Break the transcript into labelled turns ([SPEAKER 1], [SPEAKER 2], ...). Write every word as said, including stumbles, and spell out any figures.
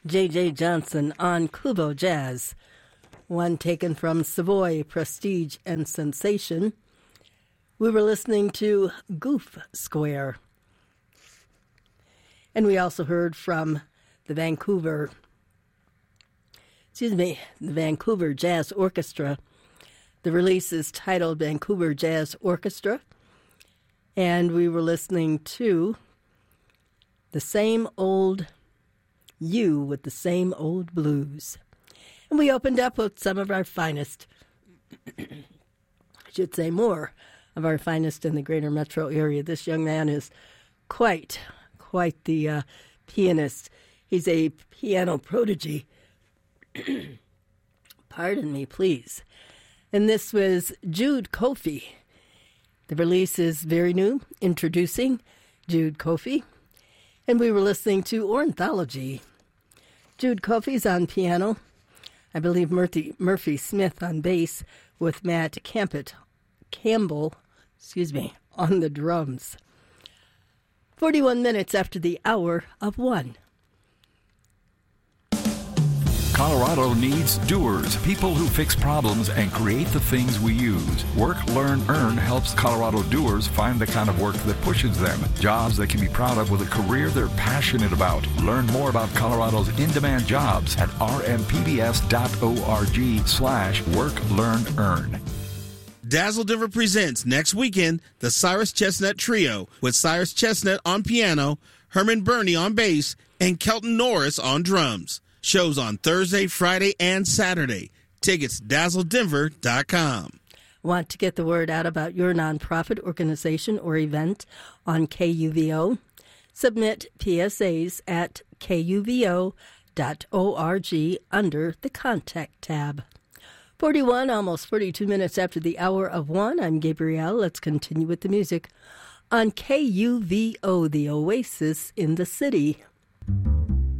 [SPEAKER 1] J J Johnson on Kubo Jazz. One taken from Savoy, Prestige, and Sensation. We were listening to Goof Square. And we also heard from the Vancouver, excuse me, the Vancouver Jazz Orchestra. The release is titled Vancouver Jazz Orchestra. And we were listening to The Same Old You with the Same Old Blues. And we opened up with some of our finest, I should say more of our finest in the greater metro area. This young man is quite, quite the uh, pianist. He's a piano prodigy. Pardon me, please. And this was Jude Coffey. The release is very new, introducing Jude Coffey. And we were listening to Ornithology. Jude Coffey's on piano. I believe Murphy, Murphy Smith on bass with Matt Campbell, Campbell, excuse me, on the drums. forty-one minutes after the hour of one.
[SPEAKER 2] Colorado needs doers, people who fix problems and create the things we use. Work, Learn, Earn helps Colorado doers find the kind of work that pushes them. Jobs they can be proud of with a career they're passionate about. Learn more about Colorado's in-demand jobs at rmpbs.org slash work, learn, earn.
[SPEAKER 3] Dazzle Denver presents next weekend the Cyrus Chestnut Trio with Cyrus Chestnut on piano, Herman Burney on bass, and Kelton Norris on drums. Shows on Thursday, Friday, and Saturday. Tickets, dazzle denver dot com.
[SPEAKER 1] Want to get the word out about your nonprofit organization or event on K U V O? Submit P S As at K U V O dot org under the Contact tab. forty-one, almost forty-two minutes after the hour of one. I'm Gabrielle. Let's continue with the music on K U V O, the Oasis in the City.